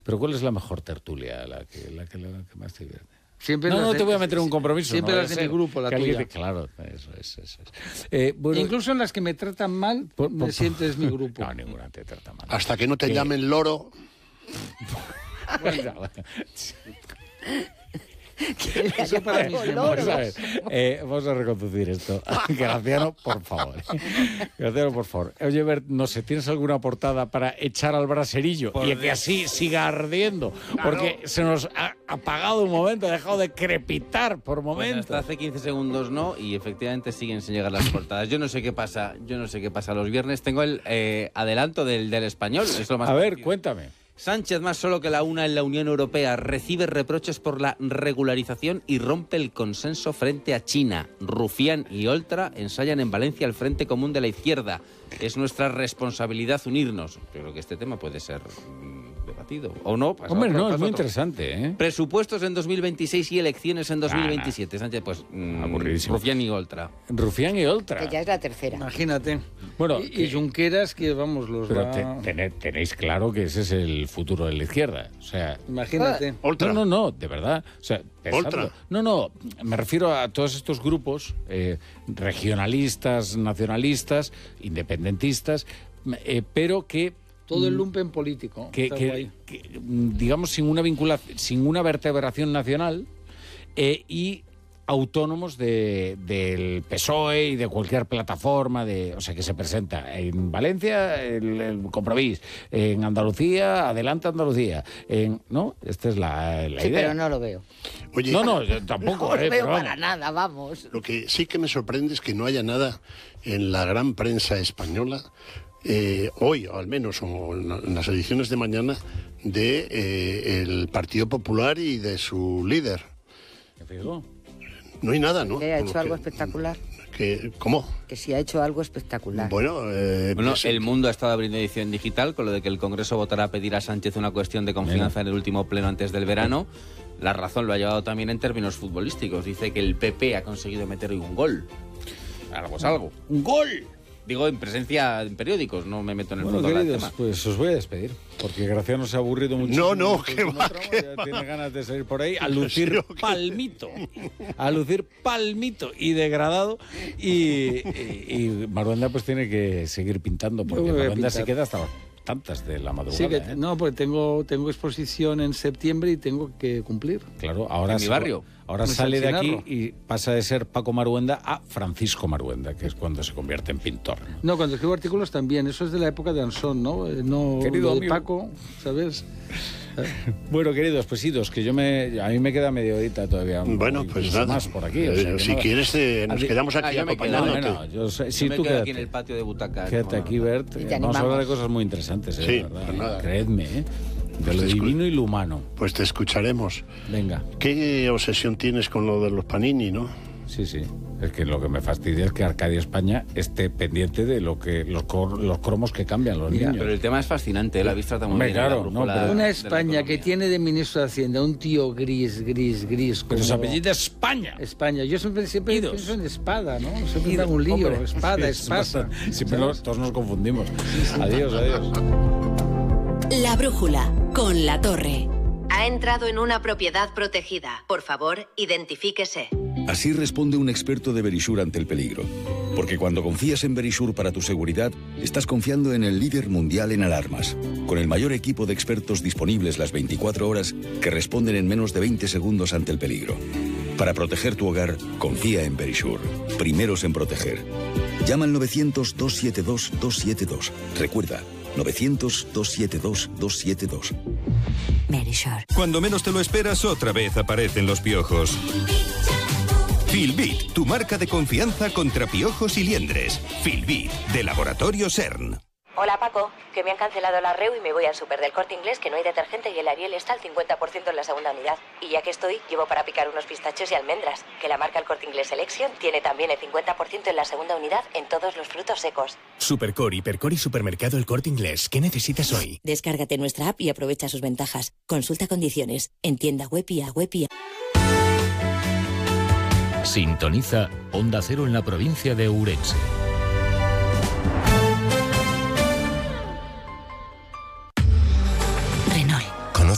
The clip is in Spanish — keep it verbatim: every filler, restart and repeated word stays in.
Pero ¿cuál es la mejor tertulia, la que, la que, la que más te divierte? Siempre no, no de, te voy a meter en un compromiso. Siempre no las de mi grupo, la tuya. te, claro, eso es. Eso es. Eh, bueno, incluso en las que me tratan mal, por, me por, sientes mi grupo. No, ninguna te trata mal. Hasta que no te eh, llamen loro. Bueno, eso para mis memorias. Eh, vamos a reconducir esto. Graciano, por favor. Graciano, por favor. Oye, Bert, no sé, ¿tienes alguna portada para echar al braserillo por y que así siga ardiendo? Claro. Porque se nos ha apagado un momento, ha dejado de crepitar por momentos. Pues hasta hace quince segundos no, y efectivamente siguen sin llegar las portadas. Yo no sé qué pasa, yo no sé qué pasa los viernes. Tengo el eh, adelanto del, del Español. Es lo más a ver, conocido. Cuéntame. Sánchez, más solo que la una en la Unión Europea, recibe reproches por la regularización y rompe el consenso frente a China. Rufián y Oltra ensayan en Valencia el Frente Común de la Izquierda. Es nuestra responsabilidad unirnos. Yo creo que este tema puede ser mmm, debatido. ¿O no? Pasa Hombre, otro, no, es muy otro. interesante, ¿eh? Presupuestos en dos mil veintiséis y elecciones en dos mil veintisiete. Ah, Sánchez, pues, mmm, aburridísimo. Rufián y Oltra. Rufián y Oltra. Que ya es la tercera. Imagínate. Bueno, y, que, y Junqueras, que vamos, los Pero va... te, ten, tenéis claro que ese es el futuro de la izquierda. O sea... Imagínate. Ah, no, no, no, de verdad. O sea, pensando, no, no, me refiero a todos estos grupos eh, regionalistas, nacionalistas, independentistas, eh, pero que... Todo el lumpen político. Que, que, que, digamos, sin una vinculación, sin una vertebración nacional eh, y autónomos de, del P S O E y de cualquier plataforma, de, o sea, que se presenta en Valencia, el, el Compromís, en Andalucía, Adelante Andalucía, en, ¿no? Esta es la, la sí, idea. Pero no lo veo. Oye, no, no, yo tampoco. No lo eh, veo pero para nada, vamos. Lo que sí que me sorprende es que no haya nada en la gran prensa española, eh, hoy al menos, o en las ediciones de mañana, de eh, el Partido Popular y de su líder. ¿Qué digo? No hay nada, ¿no? ¿Que ha hecho que, algo espectacular? Que, ¿Cómo? Que sí ha hecho algo espectacular. Bueno, eh, bueno pues, el Mundo ha estado abriendo edición digital con lo de que el Congreso votará a pedir a Sánchez una cuestión de confianza Bien. en el último pleno antes del verano. La razón lo ha llevado también en términos futbolísticos. Dice que el P P ha conseguido meter hoy un gol. Algo es algo. ¡Un gol! Digo, en presencia en periódicos, no me meto en el bueno, fondo queridos, del tema. Pues os voy a despedir, porque Graciano se ha aburrido mucho. No, no, que va, que ya tiene ganas de salir por ahí a lucir palmito, a lucir palmito y degradado, y, y, y Maruenda pues tiene que seguir pintando, porque Maruenda se queda hasta tantas de la madrugada. Sí, que, ¿eh? no, porque tengo, tengo exposición en septiembre y tengo que cumplir. Claro, ahora en se, mi barrio. Ahora Muy sale de aquí Sancinarro. y pasa de ser Paco Maruenda a Francisco Maruenda, que es cuando se convierte en pintor. No, cuando escribo artículos también, eso es de la época de Ansón, ¿no? No Querido lo de amigo. Paco, ¿sabes? Bueno, queridos, pues idos, que yo me, a mí me queda media horita todavía. Bueno, pues nada. Más por aquí. O sea, eh, si nada. quieres, eh, nos Adi- quedamos aquí Ah, yo me quedo, acompañándote. No, no, yo sé, sí, Yo me tú quedo quédate. aquí en el patio de butacas. Quédate no, aquí, no. Bert. Y te Vamos a animamos. hablar de cosas muy interesantes, ¿eh? Sí, de verdad, pues nada. Creedme, ¿eh? De Pues lo te escu- divino y lo humano. Pues te escucharemos. Venga, ¿Qué obsesión tienes con lo de los Panini, no? sí, sí. Es que lo que me fastidia es que Arcadia España esté pendiente de lo que los, cor- los cromos que cambian los Mira, niños. Pero el tema es fascinante, la habéis tratado muy Hombre, bien. claro, en la brújula no, pero- Una de la España que economía. tiene de ministro de Hacienda un tío gris, gris, gris. Pero como su apellido es España. España. Yo siempre, siempre Idos. pienso en espada, ¿no? Siempre Idos, hago un lío. hombre. Espada, Sí, espasa. Siempre nos- todos nos confundimos. Adiós, adiós. La brújula con La Torre. Ha entrado en una propiedad protegida. Por favor, identifíquese. Así responde un experto de Verisure ante el peligro. Porque cuando confías en Verisure para tu seguridad, estás confiando en el líder mundial en alarmas, con el mayor equipo de expertos disponibles las veinticuatro horas que responden en menos de veinte segundos ante el peligro. Para proteger tu hogar, confía en Verisure. Primeros en proteger. Llama al novecientos, dos siete dos, dos siete dos. Recuerda, novecientos, dos siete dos, dos siete dos. Verisure. Cuando menos te lo esperas, otra vez aparecen los piojos. Filbit, tu marca de confianza contra piojos y liendres. Filbit, de Laboratorio CERN. Hola Paco, que me han cancelado la R E U y me voy al súper del Corte Inglés, que no hay detergente y el Ariel está al cincuenta por ciento en la segunda unidad. Y ya que estoy, llevo para picar unos pistachos y almendras, que la marca El Corte Inglés Selection tiene también el cincuenta por ciento en la segunda unidad en todos los frutos secos. Supercor, Hipercor y Supermercado El Corte Inglés. ¿Qué necesitas hoy? Descárgate nuestra app y aprovecha sus ventajas. Consulta condiciones en tienda web y a web y a... Sintoniza Onda Cero en la provincia de Ourense.